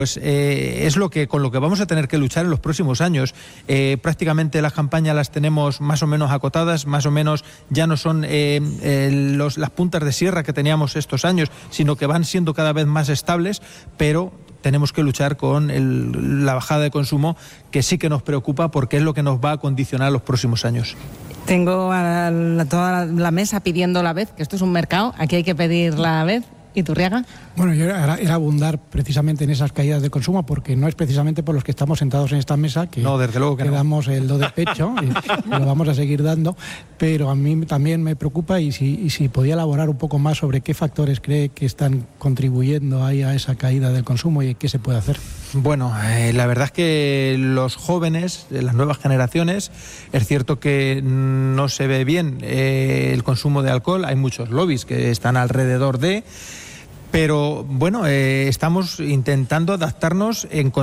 Pues es con lo que vamos a tener que luchar en los próximos años. Prácticamente las campañas las tenemos más o menos acotadas, más o menos ya no son las puntas de sierra que teníamos estos años, sino que van siendo cada vez más estables, pero tenemos que luchar con la bajada de consumo, que sí que nos preocupa porque es lo que nos va a condicionar los próximos años. Tengo a toda la mesa pidiendo la vez, que esto es un mercado, aquí hay que pedir la vez. ¿Iturriaga? Bueno, yo era abundar precisamente en esas caídas de consumo, porque no es precisamente por los que estamos sentados en esta mesa que, no, desde luego que no. Damos el do de pecho y lo vamos a seguir dando, pero a mí también me preocupa y si podía elaborar un poco más sobre qué factores cree que están contribuyendo ahí a esa caída del consumo y qué se puede hacer. Bueno, la verdad es que los jóvenes, las nuevas generaciones, es cierto que no se ve bien el consumo de alcohol, hay muchos lobbies que están alrededor de... Pero bueno, estamos intentando adaptarnos en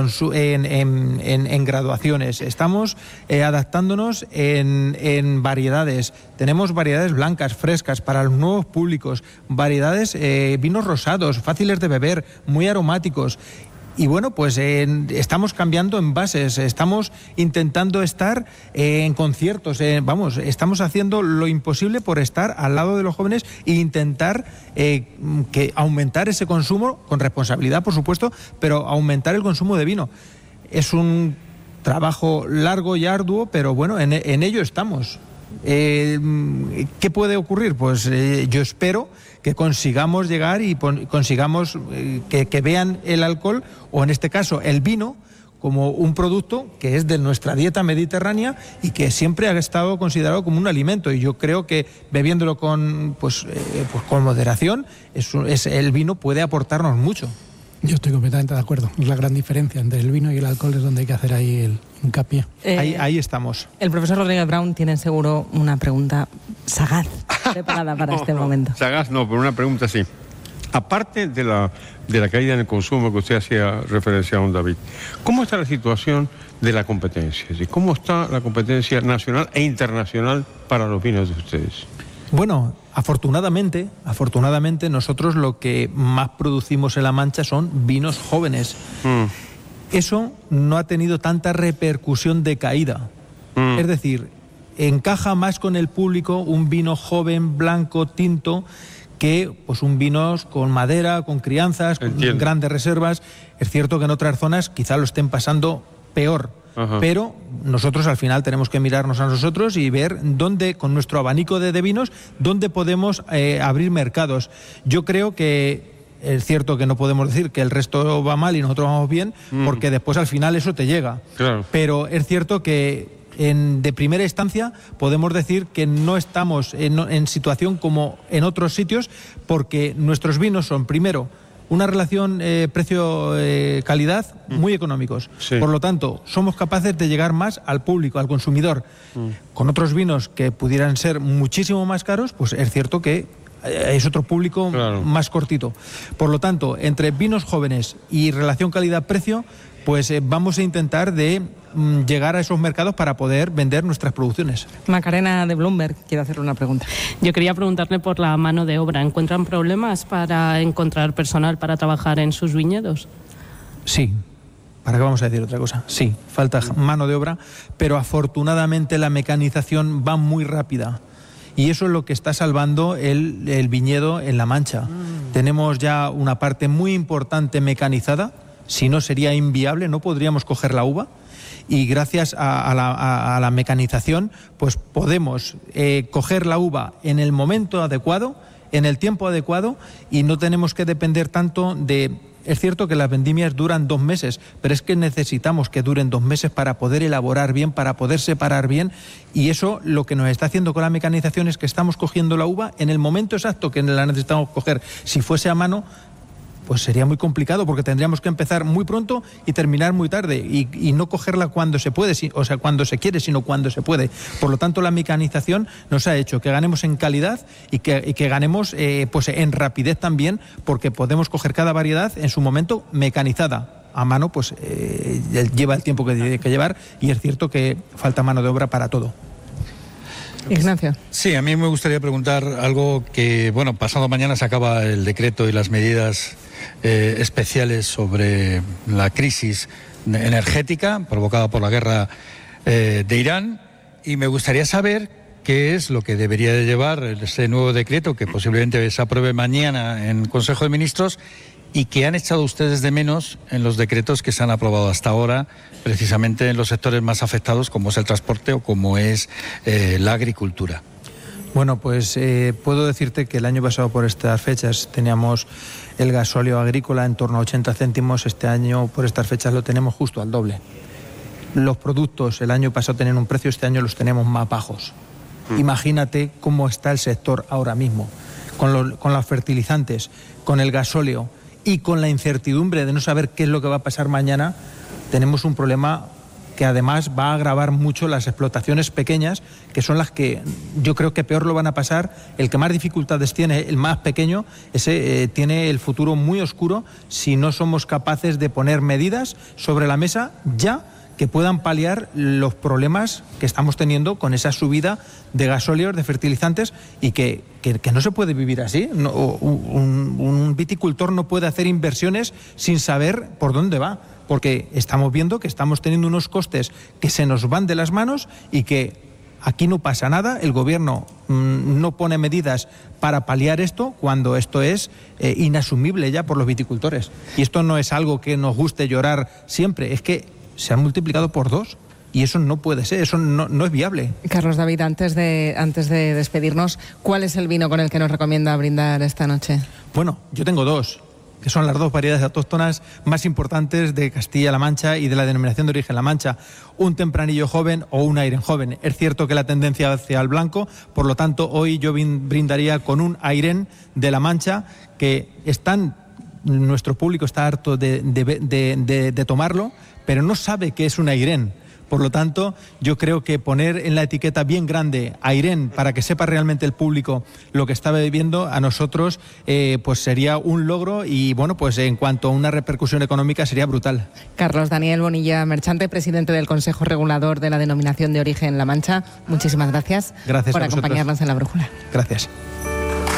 graduaciones, estamos adaptándonos en variedades. Tenemos variedades blancas, frescas, para los nuevos públicos, variedades vinos rosados, fáciles de beber, muy aromáticos. Y bueno, pues estamos cambiando envases, estamos intentando estar en conciertos, estamos haciendo lo imposible por estar al lado de los jóvenes e intentar que aumentar ese consumo, con responsabilidad por supuesto, pero aumentar el consumo de vino. Es un trabajo largo y arduo, pero bueno, en ello estamos. ¿Qué puede ocurrir? Pues yo espero que consigamos llegar y consigamos que vean el alcohol, o en este caso el vino, como un producto que es de nuestra dieta mediterránea y que siempre ha estado considerado como un alimento. Y yo creo que bebiéndolo con moderación, el vino puede aportarnos mucho. Yo estoy completamente de acuerdo. Es la gran diferencia entre el vino y el alcohol, es donde hay que hacer ahí el hincapié. Ahí estamos. El profesor Rodríguez Brown tiene seguro una pregunta sagaz preparada para este momento. Sagaz no, pero una pregunta sí. Aparte de la caída en el consumo que usted hacía referencia a don David, ¿cómo está la situación de la competencia? Es decir, ¿cómo está la competencia nacional e internacional para los vinos de ustedes? Bueno, afortunadamente nosotros lo que más producimos en La Mancha son vinos jóvenes. Eso no ha tenido tanta repercusión de caída. Es decir, encaja más con el público un vino joven, blanco, tinto, que pues un vino con madera, con crianzas, con grandes reservas. Es cierto que en otras zonas quizá lo estén pasando peor. Ajá. Pero nosotros al final tenemos que mirarnos a nosotros y ver dónde, con nuestro abanico de vinos, dónde podemos abrir mercados. Yo creo que es cierto que no podemos decir que el resto va mal y nosotros vamos bien, porque después al final eso te llega. Claro. Pero es cierto que de primera instancia podemos decir que no estamos en situación como en otros sitios, porque nuestros vinos son, primero, una relación precio-calidad muy económicos. Sí. Por lo tanto, somos capaces de llegar más al público, al consumidor. Con otros vinos que pudieran ser muchísimo más caros, pues es cierto que es otro público más cortito. Por lo tanto, entre vinos jóvenes y relación calidad-precio, pues vamos a intentar de llegar a esos mercados para poder vender nuestras producciones. Macarena de Bloomberg quiere hacerle una pregunta. Yo quería preguntarle por la mano de obra. ¿Encuentran problemas para encontrar personal para trabajar en sus viñedos? Sí. ¿Para qué vamos a decir otra cosa? Sí, falta mano de obra, pero afortunadamente la mecanización va muy rápida. Y eso es lo que está salvando el viñedo en La Mancha. Tenemos ya una parte muy importante mecanizada. Si no, sería inviable, no podríamos coger la uva. Y gracias a la mecanización, pues podemos coger la uva en el momento adecuado, en el tiempo adecuado, y no tenemos que depender tanto de... Es cierto que las vendimias duran 2 meses, pero es que necesitamos que duren 2 meses para poder elaborar bien, para poder separar bien, y eso lo que nos está haciendo con la mecanización es que estamos cogiendo la uva en el momento exacto que la necesitamos coger. Si fuese a mano, pues sería muy complicado, porque tendríamos que empezar muy pronto y terminar muy tarde, y no cogerla cuando se puede, o sea, cuando se quiere, sino cuando se puede. Por lo tanto, la mecanización nos ha hecho que ganemos en calidad y que ganemos pues en rapidez también, porque podemos coger cada variedad en su momento mecanizada. A mano, pues lleva el tiempo que tiene que llevar, y es cierto que falta mano de obra para todo. Ignacio. Sí, a mí me gustaría preguntar algo que, bueno, pasado mañana se acaba el decreto y las medidas especiales sobre la crisis energética provocada por la guerra de Irán, y me gustaría saber qué es lo que debería de llevar ese nuevo decreto que posiblemente se apruebe mañana en Consejo de Ministros y que han echado ustedes de menos en los decretos que se han aprobado hasta ahora, precisamente en los sectores más afectados, como es el transporte o como es la agricultura. Bueno, pues puedo decirte que el año pasado por estas fechas teníamos el gasóleo agrícola en torno a 80 céntimos, este año por estas fechas lo tenemos justo al doble. Los productos el año pasado tenían un precio, este año los tenemos más bajos. Imagínate cómo está el sector ahora mismo, con los fertilizantes, con el gasóleo y con la incertidumbre de no saber qué es lo que va a pasar mañana. Tenemos un problema que además va a agravar mucho las explotaciones pequeñas, que son las que yo creo que peor lo van a pasar. El que más dificultades tiene, el más pequeño, ese tiene el futuro muy oscuro si no somos capaces de poner medidas sobre la mesa ya que puedan paliar los problemas que estamos teniendo con esa subida de gasóleos, de fertilizantes, y que no se puede vivir así. No, un viticultor no puede hacer inversiones sin saber por dónde va, porque estamos viendo que estamos teniendo unos costes que se nos van de las manos y que aquí no pasa nada. El gobierno no pone medidas para paliar esto cuando esto es inasumible ya por los viticultores. Y esto no es algo que nos guste llorar siempre, es que se han multiplicado por 2 y eso no puede ser, eso no es viable. Carlos David, antes de despedirnos, ¿cuál es el vino con el que nos recomienda brindar esta noche? Bueno, yo tengo 2, que son las 2 variedades autóctonas más importantes de Castilla-La Mancha y de la denominación de origen La Mancha, un Tempranillo joven o un Airen joven. Es cierto que la tendencia hacia el blanco, por lo tanto hoy yo brindaría con un Airen de La Mancha, que nuestro público está harto de tomarlo, pero no sabe qué es un Airen. Por lo tanto, yo creo que poner en la etiqueta bien grande Airen para que sepa realmente el público lo que está bebiendo, a nosotros pues sería un logro y bueno, pues en cuanto a una repercusión económica sería brutal. Carlos Daniel Bonilla Merchante, presidente del Consejo Regulador de la Denominación de Origen La Mancha, muchísimas gracias, por acompañarnos en La Brújula. Gracias.